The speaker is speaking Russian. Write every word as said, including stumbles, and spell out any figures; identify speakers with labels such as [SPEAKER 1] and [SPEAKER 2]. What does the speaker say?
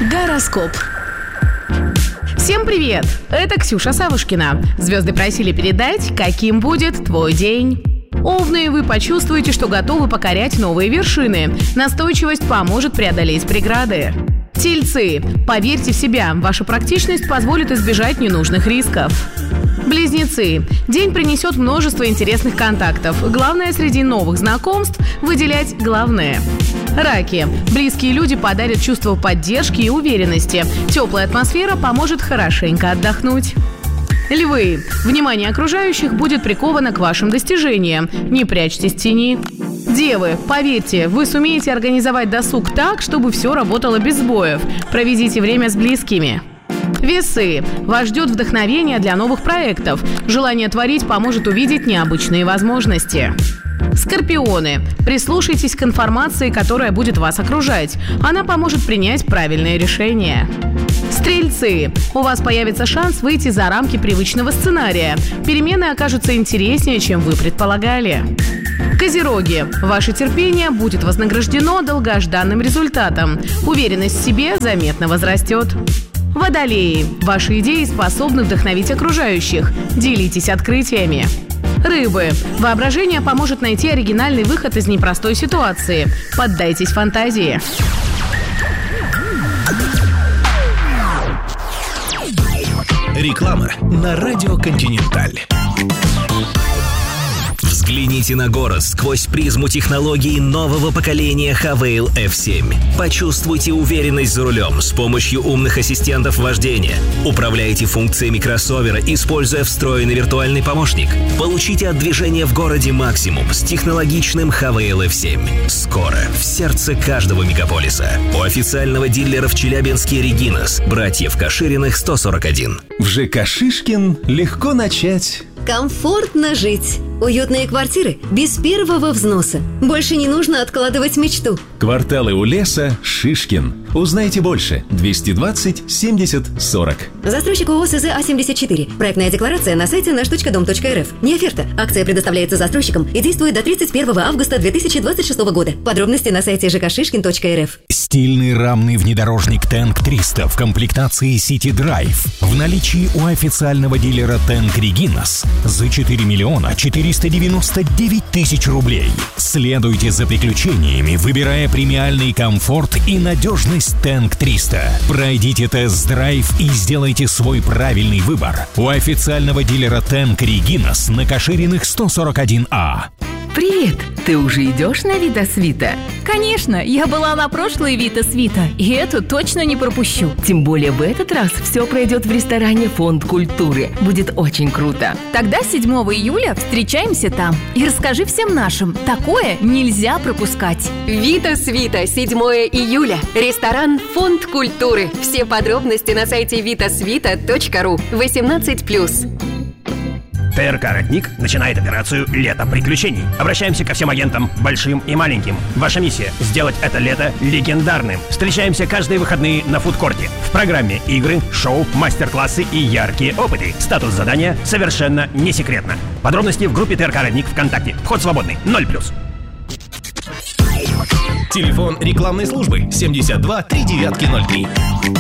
[SPEAKER 1] Гороскоп. Всем привет! Это Ксюша Савушкина. Звезды просили передать, каким будет твой день. Овны, вы почувствуете, что готовы покорять новые вершины. Настойчивость поможет преодолеть преграды. Тельцы, поверьте в себя, ваша практичность позволит избежать ненужных рисков. Близнецы, день принесет множество интересных контактов. Главное среди новых знакомств – выделять главное. Раки, близкие люди подарят чувство поддержки и уверенности. Теплая атмосфера поможет хорошенько отдохнуть. Львы, внимание окружающих будет приковано к вашим достижениям. Не прячьтесь в тени. Девы, поверьте, вы сумеете организовать досуг так, чтобы все работало без сбоев. Проведите время с близкими. Весы, вас ждет вдохновение для новых проектов. Желание творить поможет увидеть необычные возможности. Скорпионы, прислушайтесь к информации, которая будет вас окружать. Она поможет принять правильное решение. Стрельцы, у вас появится шанс выйти за рамки привычного сценария. Перемены окажутся интереснее, чем вы предполагали. Козероги, ваше терпение будет вознаграждено долгожданным результатом. Уверенность в себе заметно возрастет. Водолеи, ваши идеи способны вдохновить окружающих. Делитесь открытиями. Рыбы, воображение поможет найти оригинальный выход из непростой ситуации. Поддайтесь фантазии.
[SPEAKER 2] Реклама на радио «Континенталь». Взгляните на город сквозь призму технологий нового поколения Хавейл эф семь. Почувствуйте уверенность за рулем с помощью умных ассистентов вождения. Управляйте функциями кроссовера, используя встроенный виртуальный помощник. Получите от движения в городе максимум с технологичным Хавейл эф семь. Скоро в сердце каждого мегаполиса. У официального дилера в Челябинске Регинас, братьев Кашириных сто сорок один.
[SPEAKER 3] В ЖК «Шишкин» легко начать.
[SPEAKER 4] Комфортно жить. Уютные квартиры без первого взноса. Больше не нужно откладывать мечту.
[SPEAKER 3] Кварталы у леса «Шишкин». Узнайте больше. двести двадцать семьдесят сорок.
[SPEAKER 4] Застройщик ООО СЗ А семьдесят четыре. Проектная декларация на сайте наш точка дом точка эр эф. Не оферта. Акция предоставляется застройщикам и действует до тридцать первого августа две тысячи двадцать шестого года. Подробности на сайте жэ ка шишкин точка эр эф.
[SPEAKER 5] Стильный рамный внедорожник Тэнк триста в комплектации City Drive в наличии у официального дилера Тэнк Регинас за четыре миллиона четыреста девяносто девять тысяч рублей. Следуйте за приключениями, выбирая премиальный комфорт и надежность Тэнк триста. Пройдите тест-драйв и сделайте свой правильный выбор у официального дилера Тэнк Регинас на Кашириных сто сорок один А.
[SPEAKER 6] Привет! Ты уже идешь на Витас Вита? Конечно, я была на прошлой Витас Вита, и эту точно не пропущу. Тем более в этот раз все пройдет в ресторане «Фонд культуры». Будет очень круто. Тогда седьмого июля встречаемся там. И расскажи всем нашим, такое нельзя пропускать.
[SPEAKER 7] Витас Вита, седьмого июля. Ресторан «Фонд культуры». Все подробности на сайте витас вита точка ру. восемнадцать плюс.
[SPEAKER 8] ТРК «Родник» начинает операцию «Лето приключений». Обращаемся ко всем агентам, большим и маленьким. Ваша миссия – сделать это лето легендарным. Встречаемся каждые выходные на фудкорте. В программе игры, шоу, мастер-классы и яркие опыты. Статус задания совершенно не секретно. Подробности в группе ТРК «Родник» ВКонтакте. Вход свободный. ноль плюс.
[SPEAKER 2] Телефон рекламной службы семьдесят два три девятки ноль три.